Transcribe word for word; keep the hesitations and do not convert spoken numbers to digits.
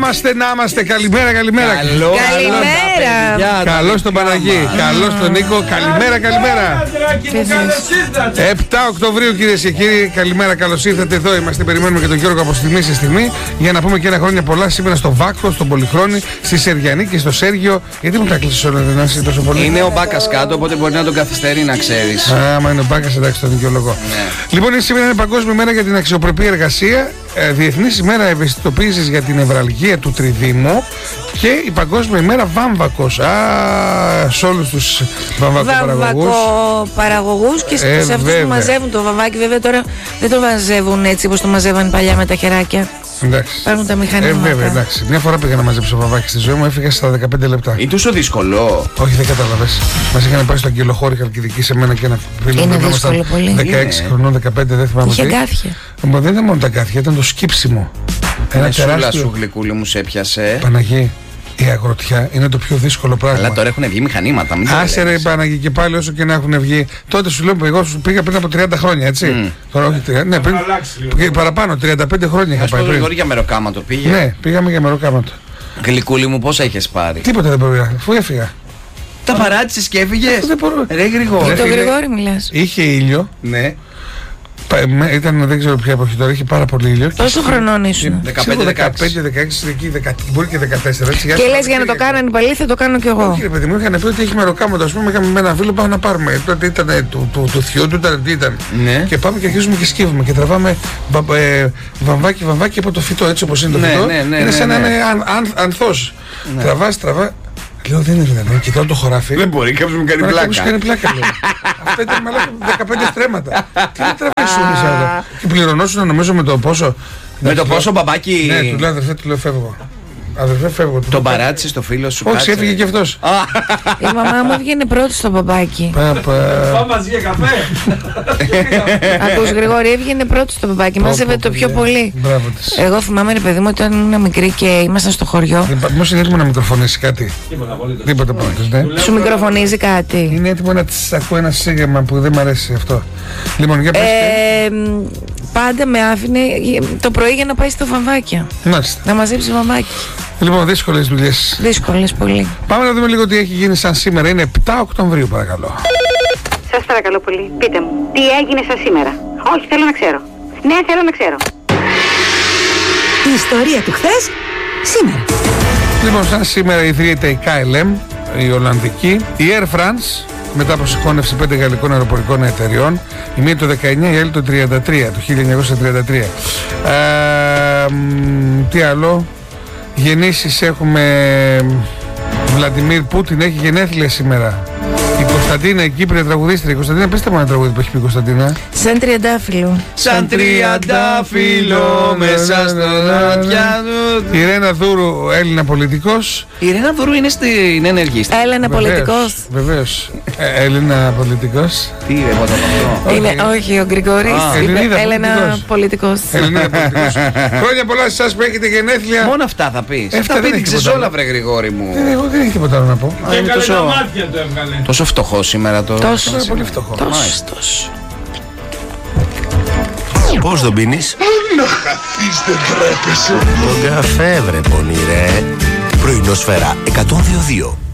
είμαστε, να είμαστε. Καλημέρα, καλημέρα. Καλό, καλημέρα. Καλώς τον Παναγί, καλώς τον Νίκο. Καλημέρα, καλημέρα. επτά Οκτωβρίου, κυρίες και κύριοι, καλημέρα, καλώς ήρθατε εδώ. Είμαστε, περιμένουμε και τον Γιώργο από στιγμή σε στιγμή για να πούμε και ένα χρόνια πολλά σήμερα στο Βάκο, στον Πολυχρόνη, στη Σεριανή και στο Σέργιο. Γιατί μου τα κλείσεις όλα, δεν είσαι τόσο πολύ? Είναι ο Μπάκας κάτω, οπότε μπορεί να τον καθυστερεί, να ξέρεις. Α, μα είναι ο Μπάκας, εντάξει, τον δικαιολογώ. Ναι. Λοιπόν, σήμερα είναι Παγκόσμια Μέρα για την Αξιοπρεπή Εργασία, ε, Διεθνής ημέρα ευαισθητοποίησης για την νευραλγία του τριδήμου και η Παγκόσμια ημέρα Βάμβακος. Α, σε όλους τους βαμβακοπαραγωγούς. Βαμβακοπαραγωγούς και σε ε, αυτούς βέβαια. που μαζεύουν το βαμβάκι. Βέβαια τώρα δεν το μαζεύουν έτσι όπως το μαζεύαν παλιά με τα χεράκια. Εντάξει. Παίρνουν τα μηχανήματα. Ε, βέβαια, εντάξει. Μια φορά πήγα να μαζέψω βαμβάκι στη ζωή μου, έφυγα στα δεκαπέντε λεπτά. Είναι τόσο δύσκολο? Όχι, δεν κατάλαβες. Μας είχαν πάει στο Αγγελοχώρη Χαλκιδική σε μένα και ένα φίλο. Είναι δύσκολο πολύ. δεκαέξι Είναι. χρονών, δεκαπέντε, δεν θυμάμαι. Είχε τι. γκάθια. Μα δεν ήταν μόνο τα γκάθια, ήταν το σκύψιμο. Ένα σούλα σου γλυκούλη μου σε έπιασε. Παναγί, η αγροτιά είναι το πιο δύσκολο πράγμα. Αλλά τώρα έχουν βγει μηχανήματα. Μην το Άσε ρε λέεις. Παναγί, και πάλι όσο και να έχουν βγει. Τότε σου λέω, εγώ σου πήγα πριν από τριάντα χρόνια, έτσι. Mm. Τώρα όχι τριάντα, ναι, πριν, και παραπάνω, τριάντα πέντε χρόνια είχα Ας πω πάει το πριν. Γρηγόρη για μεροκάματο πήγε. Ναι, πήγαμε για μεροκάματο. Γλυκούλη μου, πόσα έχεις πάρει? Τίποτα δεν πήγα, αφού έφυγα. Τα παράτησες και έφυγες? Δεν μπορώ. Ρε Γρηγόρη. Για τον φίλε. Γρηγόρη μιλάς. Είχε ήλιο. Ναι. πα- με- Ήταν, δεν ξέρω ποια εποχή τώρα, είχε πάρα πολύ ήλιο. Πόσο χρονών ήσουν? δεκαπέντε δεκαέξι. δεκαέξι, εκεί, δεκα- μπορεί και δεκατέσσερα. Έτσι, Και λες για να το κάνανε πάλι, θα το κάνω κι εγώ. Όχι, ρε παιδί μου, είχαν πει ότι έχει μεροκάματο. Α πούμε, είχαμε με ένα φίλο πάμε να πάρουμε. Τότε ήταν ε, του, του, του θειού του, ήταν τι ήταν. Ναι. Και πάμε και αρχίζουμε και σκύβουμε και τραβάμε βα, ε, βαμβάκι, βαμβάκι από το φυτό, έτσι όπως είναι το Ναι, φυτό. ναι, ναι, είναι ναι, σαν ναι. να είναι αν, αν, ανθός. Ναι. Τραβάς, τραβά. Λέω δεν είναι δυνατόν. Κοιτάω το χωράφι. Δεν μπορεί, κάποιος μου κάνει Μα, κάποιος πλάκα. κάνει πλάκα. Λέω. Αυτά ήταν μαλάκα δεκαπέντε στρέμματα. Τι να τραβήσουν εσά εδώ. Και πληρωνόσουν νομίζω με το πόσο. Με το πόσο Ναι, μπαμπάκι. του λέω αδερφέ, του λέω φεύγω. Αδερφέ, φεύγω. Τον παράτησε το φίλο σου? Όχι, κάτσε. έφυγε και αυτός. Α, Η μαμά μου έβγαινε πρώτη στο μπαμπάκι. Παπα. Πάμε μαζί για καφέ. Ακούς Γρηγόρη, έβγαινε πρώτη στο μπαμπάκι. Μάζευε το πιο πολύ. Μπράβο της. Εγώ θυμάμαι ρε παιδί μου όταν ήμουν μικρή και ήμασταν στο χωριό. Μήπως είναι έτοιμο να μικροφωνήσει κάτι. Τίποτα απολύτως. Τίποτα απολύτως, ναι. Σου μικροφωνίζει κάτι? Είναι έτοιμο να της ακούω ένα σίγμα που δεν μ' αρέσει αυτό. Λοιπόν, για πες και. Ε, μ, πάντα με άφηνε το πρωί για να πάει στο βαμβάκια. Μάλιστα. Να μαζέψει βαμβάκι. Λοιπόν, δύσκολες δουλειές. Δύσκολες πολύ. Πάμε να δούμε λίγο τι έχει γίνει σαν σήμερα. Είναι επτά Οκτωβρίου, παρακαλώ. Σας παρακαλώ πολύ, πείτε μου, τι έγινε σας σήμερα? Όχι, θέλω να ξέρω. Ναι, θέλω να ξέρω. Η ιστορία του χθες, σήμερα. Λοιπόν, σαν σήμερα ιδρύεται η κέι ελ εμ, η Ολλανδική, η Air France, μετά από συγχώνευση πέντε γαλλικών αεροπορικών εταιριών, η μία το δεκαεννιά, η άλλη το τριάντα τρία, το χίλια εννιακόσια τριάντα τρία. Ε, μ, τι άλλο, γεννήσεις έχουμε. Βλαντιμίρ Πούτιν έχει γενέθλια σήμερα. Η Κωνσταντίνα, η Κύπρια τραγουδίστρια. Η Κωνσταντίνα, πες τα μόνο τραγούδι που έχει πει η Κωνσταντίνα. Σαν τριαντάφυλλο. σαν τριαντάφυλλο μέσα στο λάτια του. Η Ρένα Δούρου, Έλληνα πολιτικός. Η Ρένα Δουρού είναι στην ενεργή. Έλενα πολιτικός. Βεβαίως. Ε, Έλληνα πολιτικός. Τι ρε ποτέ αυτό? Είναι, όχι, ο Γκρηγόρης Α, είπε Ελληνίδα Έλενα πολιτικός. Έλληνα πολιτικός. Χρόνια πολλά σε εσάς που έχετε γενέθλια. Μόνο αυτά θα πεις. Ε, αυτά Τα δεν έχει πήδηξες τίποτα όλα άλλο. βρε Γρηγόρη μου. Ε, Εγώ δεν έχει τίποτα άλλο να πω. Α, Και είναι έκανε τόσο- τα μάτια του έβγαλε. Τόσο φτωχό σήμερα το. Τόσο. Είναι πολύ φτωχό. Τόσο, τόσο. Πώς τον πίνεις? Να χαθείς, δεν τρέπεσαι. Τον καφέ βρε πονηρέ. Πρωινόσφαιρα εκατόν δύο δύο.